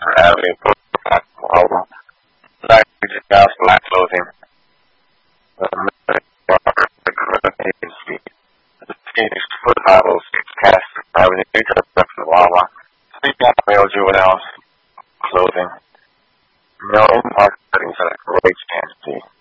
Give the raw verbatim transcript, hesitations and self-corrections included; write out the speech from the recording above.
Having put black Wawa, black house, black clothing, the Phoenix foot models, cast, having a Wawa, sleeping male juveniles, clothing, no marketing at a great fancy.